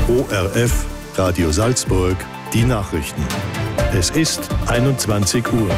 ORF Radio Salzburg, die Nachrichten. Es ist 21 Uhr.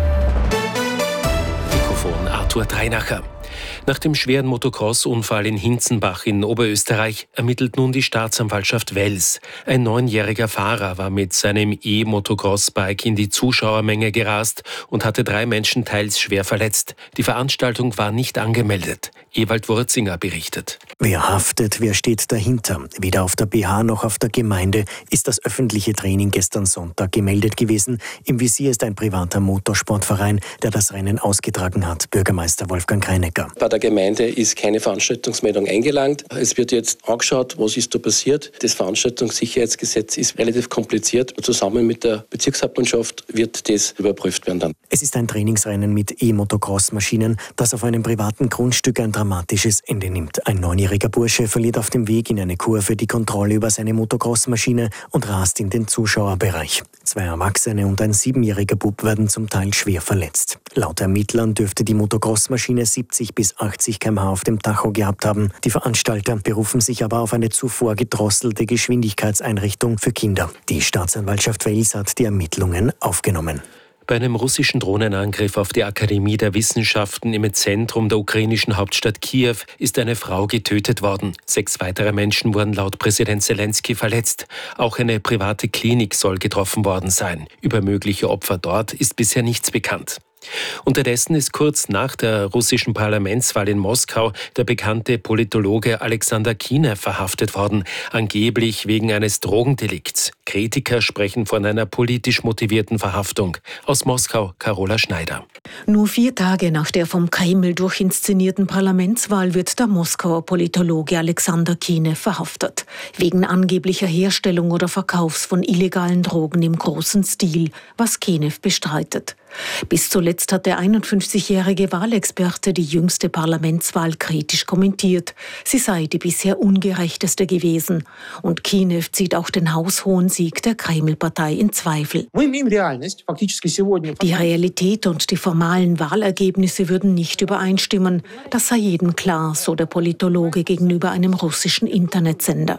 Mikrofon Arthur Dreinacher. Nach dem schweren Motocross-Unfall in Hinzenbach in Oberösterreich ermittelt nun die Staatsanwaltschaft Wels. Ein 9-jähriger Fahrer war mit seinem E-Motocross-Bike in die Zuschauermenge gerast und hatte 3 Menschen teils schwer verletzt. Die Veranstaltung war nicht angemeldet. Ewald Wurzinger berichtet. Wer haftet, wer steht dahinter? Weder auf der BH noch auf der Gemeinde ist das öffentliche Training gestern Sonntag gemeldet gewesen. Im Visier ist ein privater Motorsportverein, der das Rennen ausgetragen hat. Bürgermeister Wolfgang Kreinecker. Bei der Gemeinde ist keine Veranstaltungsmeldung eingelangt. Es wird jetzt angeschaut, was ist da passiert. Das Veranstaltungssicherheitsgesetz ist relativ kompliziert. Zusammen mit der Bezirkshauptmannschaft wird das überprüft werden dann. Es ist ein Trainingsrennen mit E-Motocross-Maschinen, das auf einem privaten Grundstück ein dramatisches Ende nimmt. Ein 9-jähriger Bursche verliert auf dem Weg in eine Kurve die Kontrolle über seine Motocross-Maschine und rast in den Zuschauerbereich. 2 Erwachsene und ein 7-jähriger Bub werden zum Teil schwer verletzt. Laut Ermittlern dürfte die Motocross-Maschine 70 bis 80 km/h auf dem Tacho gehabt haben. Die Veranstalter berufen sich aber auf eine zuvor gedrosselte Geschwindigkeitseinrichtung für Kinder. Die Staatsanwaltschaft Wels hat die Ermittlungen aufgenommen. Bei einem russischen Drohnenangriff auf die Akademie der Wissenschaften im Zentrum der ukrainischen Hauptstadt Kiew ist eine Frau getötet worden. 6 weitere Menschen wurden laut Präsident Zelensky verletzt. Auch eine private Klinik soll getroffen worden sein. Über mögliche Opfer dort ist bisher nichts bekannt. Unterdessen ist kurz nach der russischen Parlamentswahl in Moskau der bekannte Politologe Alexander Kinew verhaftet worden, angeblich wegen eines Drogendelikts. Kritiker sprechen von einer politisch motivierten Verhaftung. Aus Moskau, Carola Schneider. Nur 4 Tage nach der vom Kreml durchinszenierten Parlamentswahl wird der Moskauer Politologe Alexander Kinew verhaftet. Wegen angeblicher Herstellung oder Verkaufs von illegalen Drogen im großen Stil, was Kinew bestreitet. Bis zuletzt hat der 51-jährige Wahlexperte die jüngste Parlamentswahl kritisch kommentiert. Sie sei die bisher ungerechteste gewesen. Und Kinew zieht auch den haushohen Sieg der Kreml-Partei in Zweifel. Die Realität und die formalen Wahlergebnisse würden nicht übereinstimmen. Das sei jedem klar, so der Politologe gegenüber einem russischen Internetsender.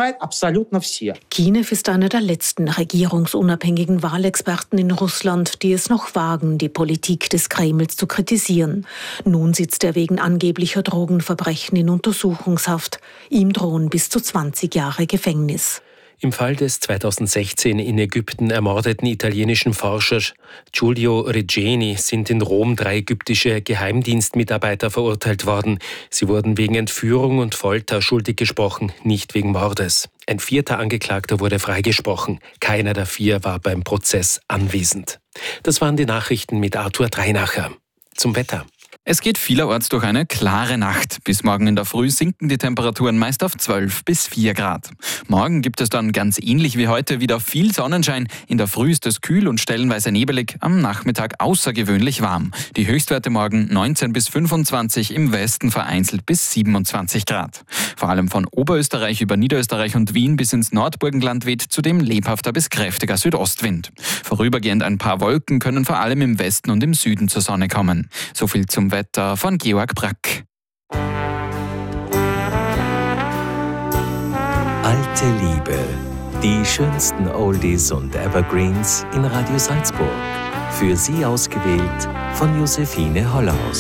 Kinew ist einer der letzten regierungsunabhängigen Wahlexperten in Russland, die es noch wagen, die Politik des Kremls zu kritisieren. Nun sitzt er wegen angeblicher Drogenverbrechen in Untersuchungshaft. Ihm drohen bis zu 20 Jahre Gefängnis. Im Fall des 2016 in Ägypten ermordeten italienischen Forschers Giulio Regeni sind in Rom 3 ägyptische Geheimdienstmitarbeiter verurteilt worden. Sie wurden wegen Entführung und Folter schuldig gesprochen, nicht wegen Mordes. Ein 4. Angeklagter wurde freigesprochen. Keiner der 4 war beim Prozess anwesend. Das waren die Nachrichten mit Arthur Dreinacher. Zum Wetter. Es geht vielerorts durch eine klare Nacht. Bis morgen in der Früh sinken die Temperaturen meist auf 12 bis 4 Grad. Morgen gibt es dann ganz ähnlich wie heute wieder viel Sonnenschein. In der Früh ist es kühl und stellenweise nebelig, am Nachmittag außergewöhnlich warm. Die Höchstwerte morgen 19 bis 25, im Westen vereinzelt bis 27 Grad. Vor allem von Oberösterreich über Niederösterreich und Wien bis ins Nordburgenland weht zudem lebhafter bis kräftiger Südostwind. Vorübergehend ein paar Wolken können vor allem im Westen und im Süden zur Sonne kommen. So viel zum Wetter von Georg Brack. Alte Liebe. Die schönsten Oldies und Evergreens in Radio Salzburg. Für Sie ausgewählt von Josephine Hollerhaus.